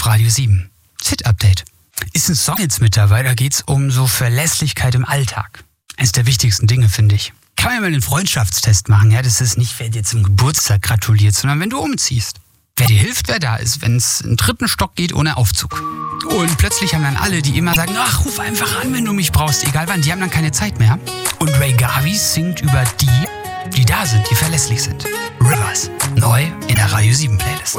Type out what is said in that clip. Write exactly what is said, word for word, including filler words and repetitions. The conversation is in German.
auf Radio sieben. Hit-Update. Ist ein Song jetzt mit dabei, da geht's um so Verlässlichkeit im Alltag. Eines der wichtigsten Dinge, finde ich. Kann man ja mal einen Freundschaftstest machen, ja? Das ist nicht, wer dir zum Geburtstag gratuliert, sondern wenn du umziehst. Wer dir hilft, wer da ist, wenn es einen dritten Stock geht ohne Aufzug. Und plötzlich haben dann alle, die immer sagen, ach, ruf einfach an, wenn du mich brauchst, egal wann, die haben dann keine Zeit mehr. Und Ray Garvey singt über die, die da sind, die verlässlich sind. Rivers, neu in der Radio sieben Playlist.